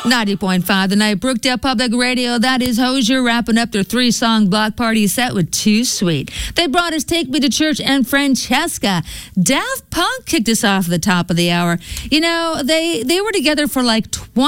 90.5 The Night, Brookdale Public Radio. That is Hozier wrapping up their 3-song block party set with Too Sweet. They brought us Take Me to Church and Francesca. Daft Punk kicked us off at the top of the hour. You know, they were together for like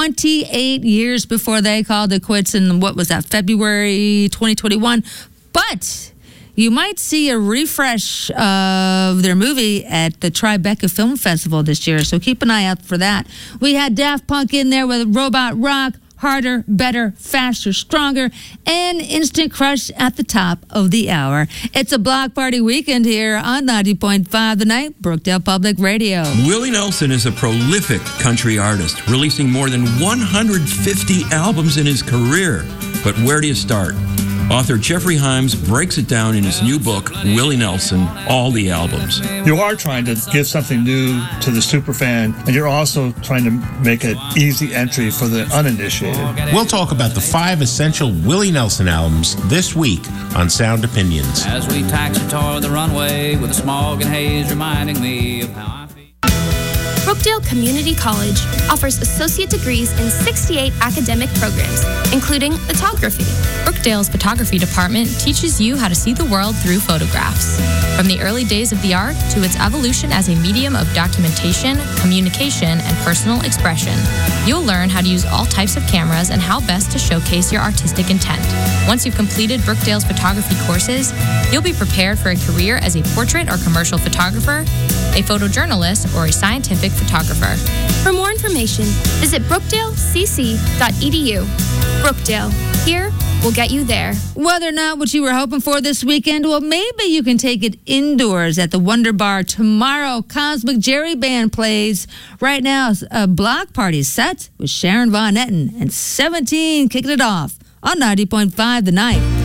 28 years before they called it quits in, what was that, February 2021. But you might see a refresh of their movie at the Tribeca Film Festival this year, so keep an eye out for that. We had Daft Punk in there with Robot Rock, Harder, Better, Faster, Stronger, and Instant Crush at the top of the hour. It's a block party weekend here on 90.5 The Night, Brookdale Public Radio. Willie Nelson is a prolific country artist, releasing more than 150 albums in his career. But where do you start? Author Jeffrey Himes breaks it down in his new book, Willie Nelson, All the Albums. You are trying to give something new to the superfan, and you're also trying to make an easy entry for the uninitiated. We'll talk about the 5 essential Willie Nelson albums this week on Sound Opinions. As we taxi toward the runway with the smog and haze reminding me of how I feel. Brookdale Community College offers associate degrees in 68 academic programs, including photography. Brookdale's photography department teaches you how to see the world through photographs. From the early days of the art to its evolution as a medium of documentation, communication, and personal expression, you'll learn how to use all types of cameras and how best to showcase your artistic intent. Once you've completed Brookdale's photography courses, you'll be prepared for a career as a portrait or commercial photographer, a photojournalist, or a scientific photographer. For more information, visit brookdalecc.edu. Brookdale, here we'll get you there. Whether or not what you were hoping for this weekend, well, maybe you can take it indoors at the Wonder Bar tomorrow. Cosmic Jerry Band plays. Right now, a block party set with Sharon Von Etten and 17 kicking it off on 90.5 The Night.